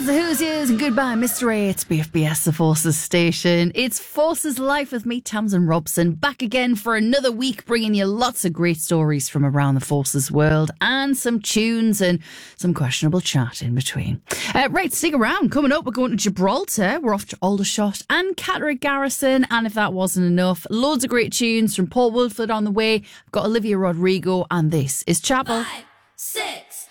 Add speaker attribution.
Speaker 1: the Hoosiers and goodbye, Mr. A. It's BFBS, the Forces station. It's Forces Life with me, Tamsin Robson, back again for another week, bringing you lots of great stories from around the Forces world and some tunes and some questionable chat in between. Right, stick around. Coming up, we're going to Gibraltar. We're off to Aldershot and Catterick Garrison. And if that wasn't enough, loads of great tunes from Paul Woolford on the way. I've got Olivia Rodrigo, and this is Chapel.
Speaker 2: 5, 6.